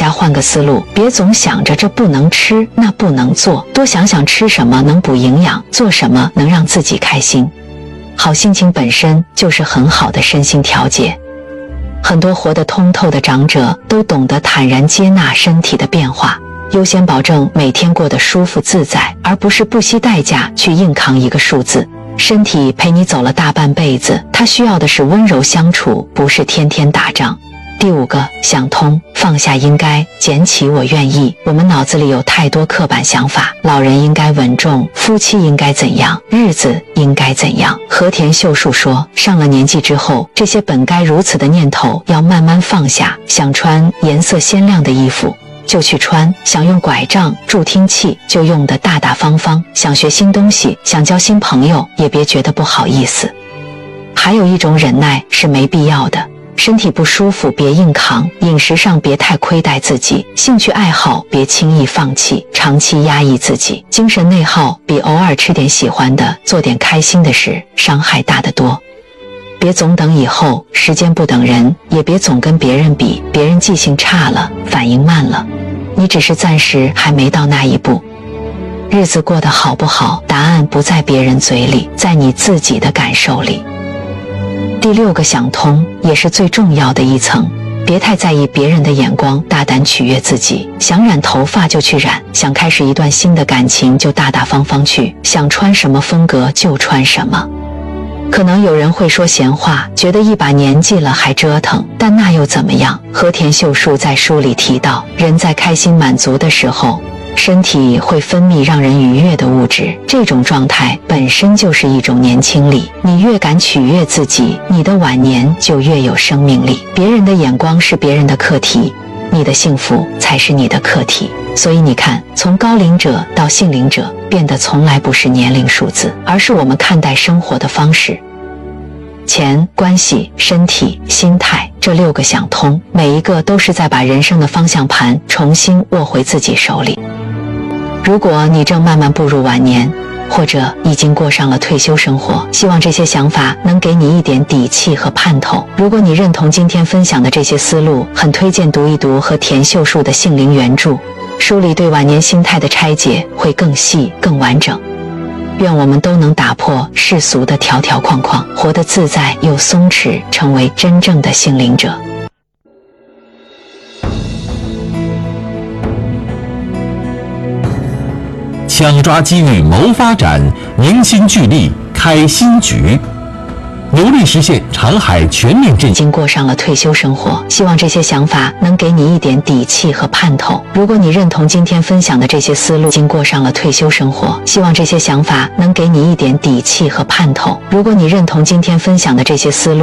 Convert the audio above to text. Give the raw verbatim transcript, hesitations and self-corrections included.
家换个思路，别总想着这不能吃，那不能做，多想想吃什么能补营养，做什么能让自己开心。好心情本身就是很好的身心调节。很多活得通透的长者都懂得坦然接纳身体的变化，优先保证每天过得舒服自在，而不是不惜代价去硬扛一个数字。身体陪你走了大半辈子，它需要的是温柔相处，不是天天打仗。第五个，想通，放下应该，捡起我愿意。我们脑子里有太多刻板想法，老人应该稳重，夫妻应该怎样，日子应该怎样。和田秀树说，上了年纪之后，这些本该如此的念头要慢慢放下。想穿颜色鲜亮的衣服就去穿，想用拐杖助听器就用得大大方方，想学新东西，想交新朋友也别觉得不好意思。还有一种忍耐是没必要的，身体不舒服别硬扛，饮食上别太亏待自己，兴趣爱好别轻易放弃，长期压抑自己，精神内耗比偶尔吃点喜欢的，做点开心的事伤害大得多。别总等以后，时间不等人，也别总跟别人比，别人记性差了，反应慢了，你只是暂时还没到那一步。日子过得好不好，答案不在别人嘴里，在你自己的感受里。第六个想通，也是最重要的一层，别太在意别人的眼光，大胆取悦自己。想染头发就去染，想开始一段新的感情就大大方方去，想穿什么风格就穿什么。可能有人会说闲话，觉得一把年纪了还折腾，但那又怎么样？和田秀树在书里提到，人在开心满足的时候，身体会分泌让人愉悦的物质，这种状态本身就是一种年轻力。你越敢取悦自己，你的晚年就越有生命力。别人的眼光是别人的课题，你的幸福才是你的课题。所以你看，从高龄者到幸龄者，变得从来不是年龄数字，而是我们看待生活的方式。钱、关系、身体、心态，这六个想通，每一个都是在把人生的方向盘重新握回自己手里。如果你正慢慢步入晚年，或者已经过上了退休生活，希望这些想法能给你一点底气和盼头。如果你认同今天分享的这些思路，很推荐读一读和田秀树的《杏林》原著，书里对晚年心态的拆解会更细更完整。愿我们都能打破世俗的条条框框，活得自在又松弛，成为真正的幸龄者。 抢抓机遇谋发展，凝心聚力开新局，努力实现长海全面振兴。 已经过上了退休生活，希望这些想法能给你一点底气和盼头。如果你认同今天分享的这些思路，已经过上了退休生活，希望这些想法能给你一点底气和盼头。如果你认同今天分享的这些思路，